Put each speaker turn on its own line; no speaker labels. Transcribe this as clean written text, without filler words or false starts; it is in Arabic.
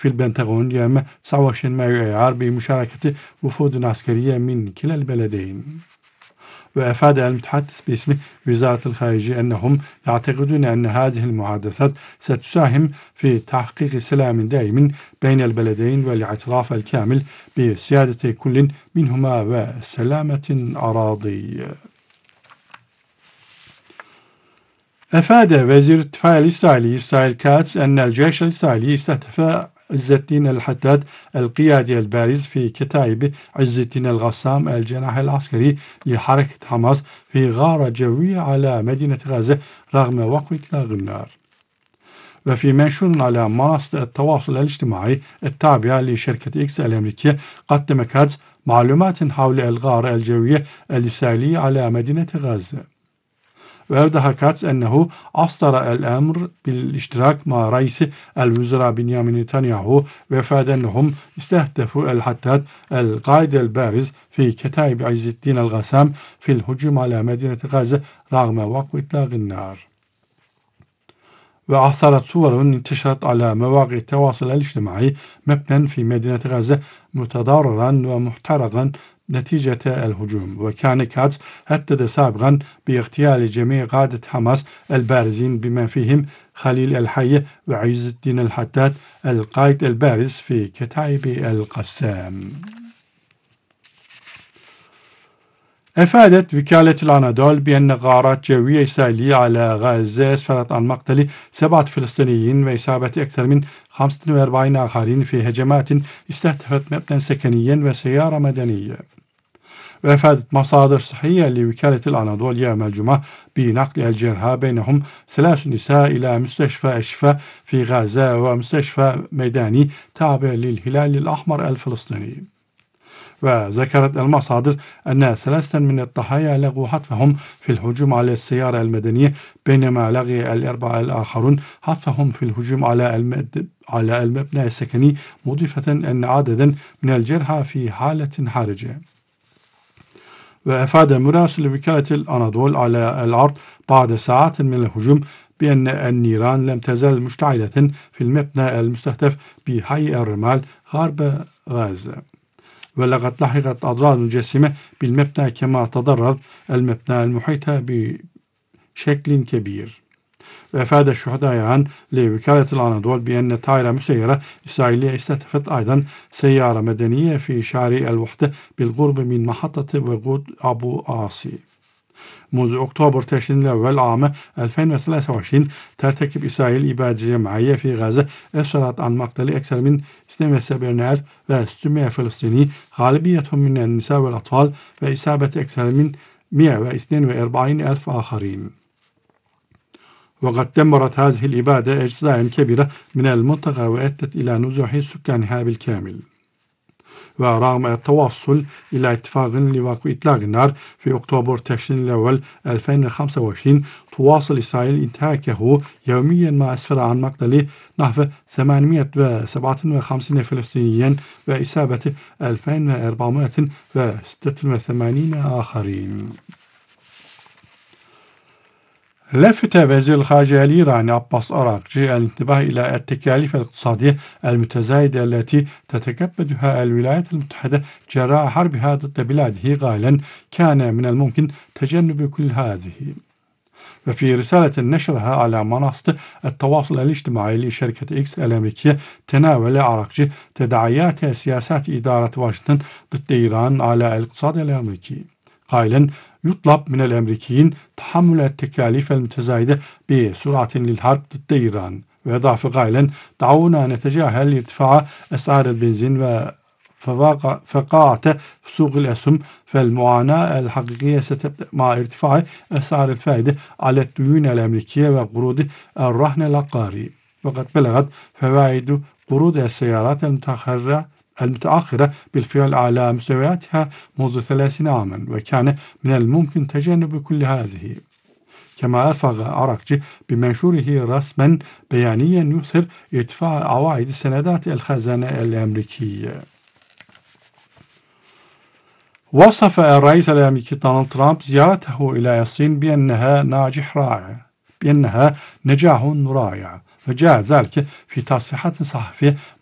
في البنتاغون يوم 29 مايو أيار بمشاركة وفود عسكرية من كلا البلدين. وأفاد المتحدث باسم وزارة الخارجية أنهم يعتقدون أن هذه المحادثات ستساهم في تحقيق سلام دائم بين البلدين والاعتراف الكامل بسيادة كل منهما وسلامة أراضي. أفاد وزير الدفاع الإسرائيلي إسرائيل كاتس أن الجيش الإسرائيلي استهدف عز الدين الحداد القيادي البارز في كتائب عز الدين الغسام الجناح العسكري لحركة حماس في غارة جوية على مدينة غزة رغم وقف إطلاق النار. وفي منشور على منصة التواصل الاجتماعي التابعة لشركة إكس الأمريكية قدم كاتس معلومات حول الغارة الجوية الإسرائيلية على مدينة غزة. وأوضح كاتس أنه أصدر الأمر بالاشتراك مع رئيس الوزراء بنيامين نتنياهو وأفاد أنهم استهدفوا الحداد القائد البارز في كتائب عز الدين الغسام في الهجوم على مدينة غزة رغم وقف إطلاق النار. وأثارت صور انتشرت على مواقع التواصل الاجتماعي مبنى في مدينة غزة متضررا ومحترقا نتيجة الهجوم. وكان كاتس هدد سابقا باغتيال جميع قادة حماس البارزين بما فيهم خليل الحي وعز الدين الحداد القائد البارز في كتائب القسام. أفادت وكالة الأناضول بأن غارات جوية إسرائيلية على غزة أسفرت عن مقتل 7 فلسطينيين وإصابة أكثر من 45 آخرين في هجمات استهدفت مبنى سكنيا وسيارة مدنية. وأفادت مصادر صحية لوكالة الأناضول يوم الجمعة بنقل الجرحى بينهم 3 نساء إلى مستشفى الشفاء في غزة ومستشفى ميداني تابع للهلال الأحمر الفلسطيني. وذكرت المصادر أن 3 من الضحايا لغوا حتفهم في الهجوم على السيارة المدنية بينما لغي ال4 الآخرون حتفهم في الهجوم على المبنى السكني مضيفة أن عددا من الجرحى في حالة حرجة. وأفاد مراسل وكالة الأناضول على الأرض بعد ساعات من الهجوم بأن النيران لم تزل مشتعلة في المبنى المستهدف بحي الرمال غرب غزة. ولقد لحقت أضرار جسيمة بالمبنى كما تضرر المبنى المحيط بشكل كبير. وأفاد الشهداء عن لوكالة الأناضول بأن طائرة مسيرة إسرائيلية استهدفت أيضا سيارة مدنية في شارع الوحدة بالقرب من محطة وقود أبو عاصي. منذ أكتوبر تشرين الأول عام 2023 ترتكب إسرائيل إبادة جماعية في غزة أسفرت عن مقتل أكثر من 72,600 فلسطيني غالبيتهم من النساء والأطفال وإصابة أكثر من 142,000 آخرين. وقد دمرت هذه الإبادة أجزاء كبيرة من المنطقة وأدت إلى نزوح سكانها بالكامل. ورغم التوصل إلى اتفاق لوقف إطلاق النار في أكتوبر تشرين الأول 2025 تواصل إسرائيل انتهاكه يوميا ما أسفر عن مقتل نحو 857 فلسطينيا وإصابة 2486 آخرين. لفت وزير الخارجية الإيراني عباس أراغچي الانتباه إلى التكاليف الاقتصادية المتزايدة التي تتكبدها الولايات المتحدة جراء حربها ضد بلاده قائلا كان من الممكن تجنب كل هذه. وفي رسالة نشرها على منصة التواصل الاجتماعي لشركة إكس الأمريكية تناول أراغچي تداعيات سياسات إدارة واشنطن ضد إيران على الاقتصاد الأمريكي قائلا يطلب من الأمريكيين تحمل التكاليف المتزايدة بسرعة للحرب ضد إيران. وأضاف قائلا دعونا نتجاهل ارتفاع أسعار البنزين وفقاعة سوق الأسهم فالمعاناة الحقيقية ستبدأ مع ارتفاع أسعار الفائدة على الديون الأمريكية وقروض الرهن العقاري. وقد بلغت فوائد قروض السيارات المتأخرة بالفعل على مستوياتها منذ 30 عاما وكان من الممكن تجنب كل هذه. كما أرفق أراغچي بمنشوره رسما بيانيا يظهر ارتفاع عوائد سندات الخزانة الأمريكية. وصف الرئيس الأمريكي دونالد ترامب زيارته إلى الصين بأنها نجاح رائع وجاء ذلك في تصريحات صحفية